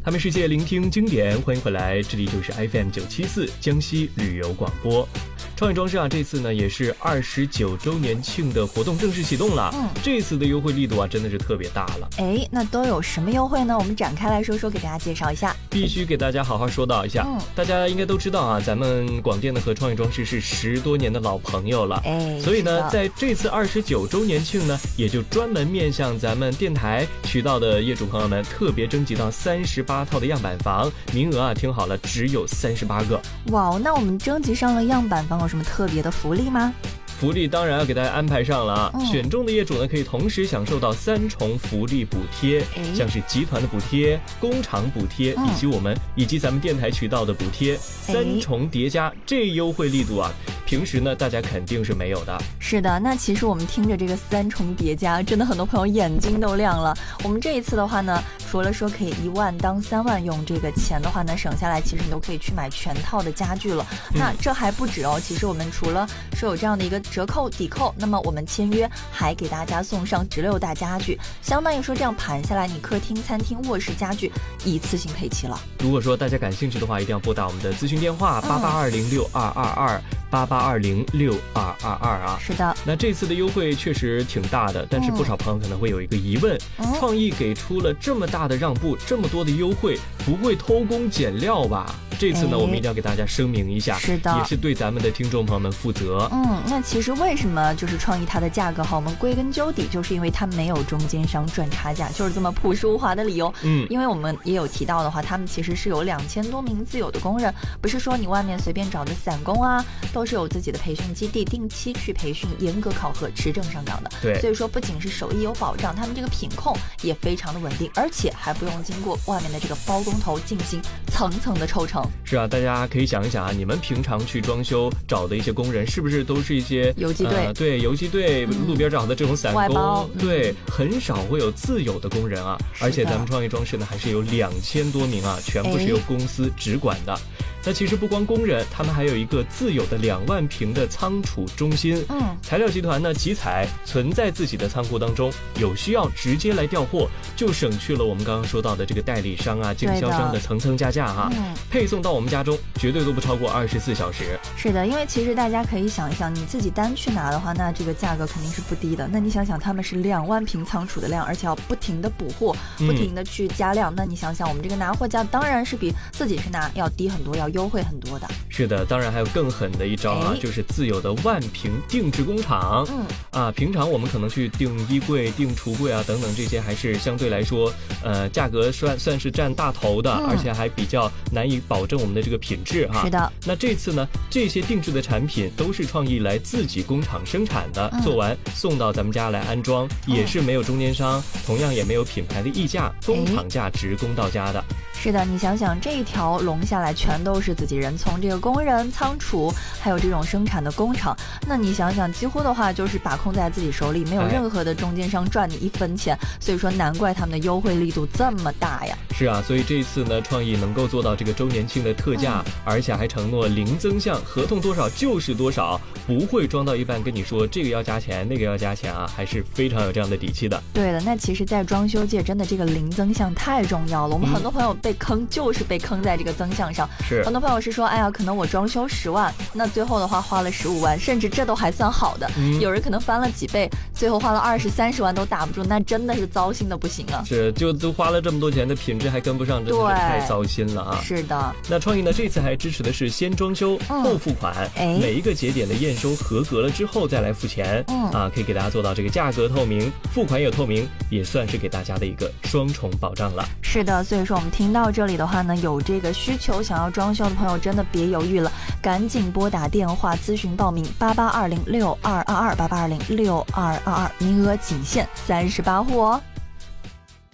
他们世界聆听经典，欢迎回来，这里就是 FM974 江西旅游广播。创意装饰啊，这次呢也是29周年庆的活动正式启动了。这次的优惠力度啊，真的是特别大了。 那都有什么优惠呢？我们展开来说说，给大家介绍一下。 必须给大家好好说道一下。大家应该都知道啊，咱们广电呢和创意装饰是10多年的老朋友了。所以呢，在这次29周年庆呢，也就专门面向咱们电台渠道的业主朋友们，特别征集到38套的样板房，名额啊，听好了，只有38个。 哇，那我们征集上了样板房，有什么特别的福利吗？ 福利当然要给大家安排上了啊！选中的业主呢，可以同时享受到3重福利补贴，像是集团的补贴、工厂补贴，以及咱们电台渠道的补贴，3重叠加，这优惠力度啊，平时呢大家肯定是没有的。 是的，那其实我们听着这个3重叠加，真的很多朋友眼睛都亮了。我们这一次的话呢，除了说可以1万当3万用，这个钱的话呢省下来，其实你都可以去买全套的家具了。那这还不止哦，其实我们除了是有这样的一个折扣抵扣，那么我们签约还给大家送上16大家具，相当于说这样盘下来，你客厅、餐厅、卧室家具一次性配齐了。 如果说大家感兴趣的话，一定要拨打我们的咨询电话8820622288206222啊。 是的， 那这次的优惠确实挺大的，但是不少朋友可能会有一个疑问，创意给出了这么大的让步，这么多的优惠，不会偷工减料吧？这次呢，我们一定要给大家声明一下， 是的， 也是对咱们的听众朋友们负责。 那其实为什么就是创意它的价格好？我们归根究底就是因为它没有中间商赚差价，就是这么朴实无华的理由。因为我们也有提到的话，他们其实是有2000多名自有的工人，不是说你外面随便找的散工啊，都是有自己的培训基地，定期去培训，严格考核，持证上岗的。 对， 所以说不仅是手艺有保障，他们这个品控也非常的稳定，而且还不用经过外面的这个包工头进行层层的抽成。 是啊，大家可以想一想啊，你们平常去装修找的一些工人，是不是都是一些游击队？ 对，游击队路边找的这种散工，对，很少会有自有的工人啊。而且咱们创意装饰呢，还是有2000多名啊，全部是由公司直管的。那其实不光工人，他们还有一个自有的2万平的仓储中心。材料集团呢，集采存在自己的仓库当中，有需要直接来调货，就省去了我们刚刚说到的这个代理商啊、经销商的层层加价哈。配送到我们家中，绝对都不超过24小时。 是的，因为其实大家可以想一想，你自己单去拿的话，那这个价格肯定是不低的。那你想想，他们是2万平仓储的量，而且要不停的补货，不停的去加量。那你想想，我们这个拿货价当然是比自己去拿要低很多，要优惠很多的。 是的，当然还有更狠的一招啊，就是自有的1万平定制工厂。平常我们可能去订衣柜、订橱柜啊等等，这些还是相对来说，价格算是占大头的，而且还比较难以保证我们的这个品质哈。 是的。 那这次呢，这些定制的产品都是创意来自己工厂生产的，做完送到咱们家来安装，也是没有中间商，同样也没有品牌的溢价，工厂价直供到家的。 是的，你想想这一条龙下来全都是自己人，从这个工人、仓储，还有这种生产的工厂，那你想想几乎的话就是把控在自己手里，没有任何的中间商赚你1分钱，所以说难怪他们的优惠力度这么大呀。 是啊，所以这一次呢，创意能够做到这个周年庆的特价，而且还承诺零增项，合同多少就是多少，不会装到一半跟你说这个要加钱那个要加钱啊，还是非常有这样的底气的。 对的，那其实在装修界真的这个零增项太重要了，我们很多朋友被坑就是被坑在这个增项上。 是很多朋友是说，哎呀，可能我装修10万，那最后的话花了15万，甚至这都还算好的。有人可能翻了几倍，最后花了20、30万都打不住，那真的是糟心的不行啊。 是，就都花了这么多钱的品质还跟不上，真的是太糟心了啊。 是的。 那创意呢，这次还支持的是先装修后付款，每一个节点的验收合格了之后再来付钱。可以给大家做到这个价格透明，付款也透明，也算是给大家的一个双重保障了。 是的，所以说我们听到这里的话呢，有这个需求想要装修的朋友真的别犹豫了，赶紧拨打电话咨询报名8820622288206222，名额仅限38户哦。